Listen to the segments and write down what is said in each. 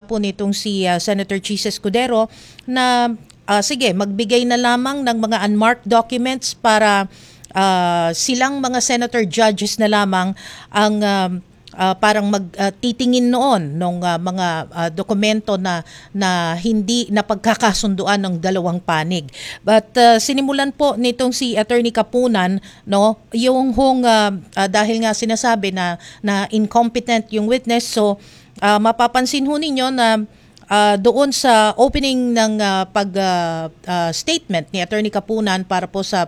po nitong si Senator Chis Escudero na sige, magbigay na lamang ng mga unmarked documents para silang mga senator judges na lamang ang parang magtitingin noon ng mga dokumento na hindi napagkakasunduan ng dalawang panig. But sinimulan po nitong si Attorney Kapunan, no, yung dahil nga sinasabi na incompetent yung witness, so mapapansin ho ninyo na doon sa opening ng statement ni Attorney Kapunan para po sa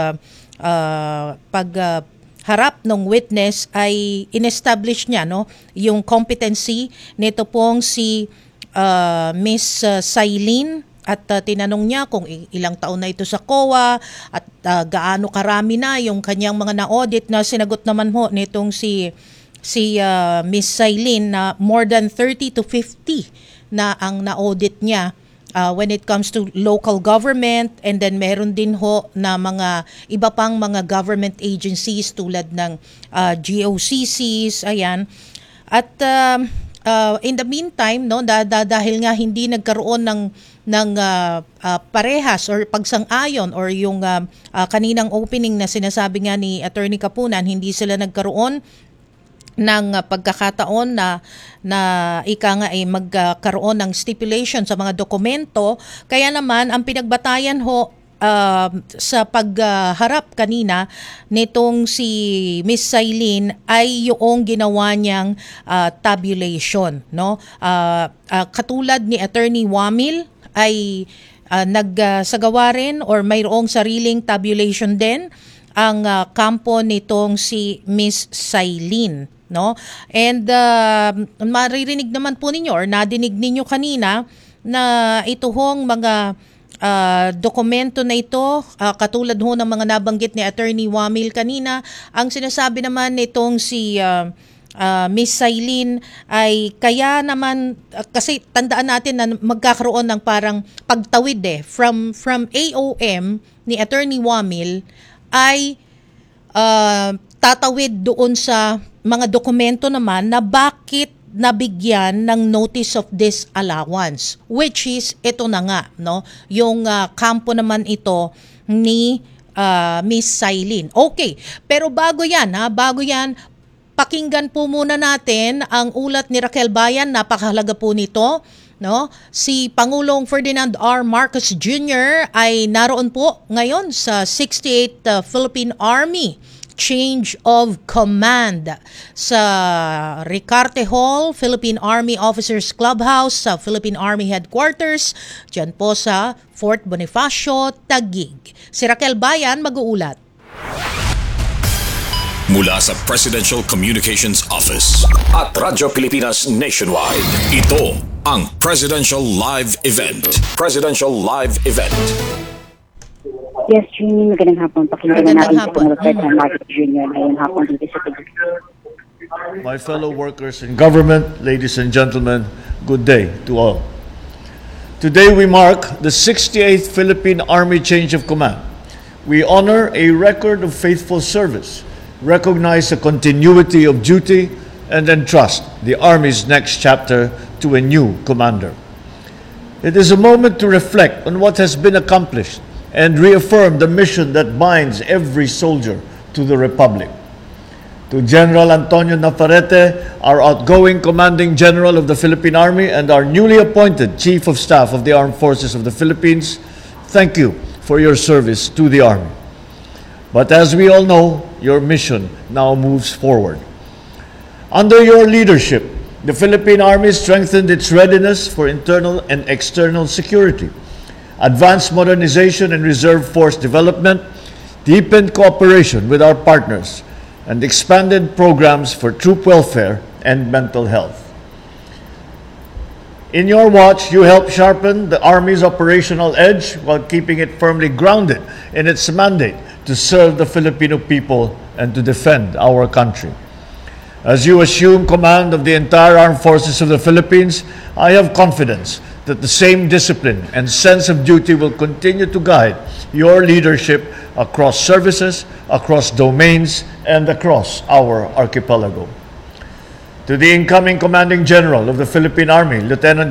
harap ng witness ay inestablish niya, no, yung competency nito pong si Miss Sailin, at tinanong niya kung ilang taon na ito sa COA at gaano karami na yung kanyang mga na-audit, na sinagot naman ho nitong si Miss Sailin na more than 30 to 50 na ang na-audit niya when it comes to local government, and then meron din ho na mga iba pang mga government agencies tulad ng GOCCs, ayan. At in the meantime, no, dahil nga hindi nagkaroon ng parehas or pagsang-ayon, or yung kaninang opening na sinasabi nga ni Attorney Kapunan, hindi sila nagkaroon ng pagkakataon na ika nga ay magkaroon ng stipulation sa mga dokumento. Kaya naman ang pinagbatayan ho sa pagharap kanina nitong si Miss Sailin ay yung ginawa niyang tabulation, no? Katulad ni Attorney Wamil ay nagsagawa rin or mayroong sariling tabulation din ang kampo nitong si Miss Sailin, no? And maririnig naman po ninyo or nadinig ninyo kanina na ito hong mga dokumento na ito, katulad ho ng mga nabanggit ni Attorney Wamil kanina, ang sinasabi naman nitong si Miss Sailin ay kaya naman, kasi tandaan natin na magkakaroon ng parang pagtawid from AOM ni Attorney Wamil ay tatawid doon sa mga dokumento naman na bakit nabigyan ng notice of disallowance, which is ito na nga, no, yung kampo naman ito ni Miss Sailin. Okay, pero bago yan, pakinggan po muna natin ang ulat ni Raquel Bayan, napakahalaga po nito. No, si Pangulong Ferdinand R. Marcos Jr. ay naroon po ngayon sa 68th Philippine Army Change of Command sa Ricarte Hall, Philippine Army Officers Clubhouse sa Philippine Army Headquarters, dyan po sa Fort Bonifacio, Taguig. Si Raquel Bayan mag-uulat. Mula sa Presidential Communications Office at Radyo Pilipinas Nationwide, ito ang Presidential Live Event. Presidential Live Event. Yes, Junior, magandang hapon. Pakinggan na natin si Pangulong Marcos Jr. ngayong hapon dito sa Taguig. My fellow workers in government, ladies and gentlemen, good day to all. Today we mark the 68th Philippine Army Change of Command. We honor a record of faithful service, recognize the continuity of duty, and entrust the Army's next chapter to a new commander. It is a moment to reflect on what has been accomplished and reaffirm the mission that binds every soldier to the Republic. To General Antonio Navarrete, our outgoing Commanding General of the Philippine Army and our newly appointed Chief of Staff of the Armed Forces of the Philippines, thank you for your service to the Army. But as we all know, your mission now moves forward. Under your leadership, the Philippine Army strengthened its readiness for internal and external security, advanced modernization and reserve force development, deepened cooperation with our partners, and expanded programs for troop welfare and mental health. In your watch, you helped sharpen the Army's operational edge while keeping it firmly grounded in its mandate to serve the Filipino people and to defend our country. As you assume command of the entire Armed Forces of the Philippines, I have confidence that the same discipline and sense of duty will continue to guide your leadership across services, across domains, and across our archipelago. To the incoming Commanding General of the Philippine Army, Lieutenant